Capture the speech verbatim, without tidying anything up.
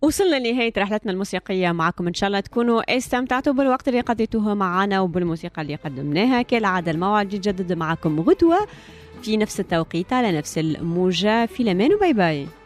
وصلنا لنهاية رحلتنا الموسيقية معكم. إن شاء الله تكونوا استمتعتوا بالوقت اللي قضيتوه معنا وبالموسيقى اللي قدمناها. كالعادة الموعد يتجدد معكم غدوة في نفس التوقيت على نفس الموجة. في الأمان وباي باي.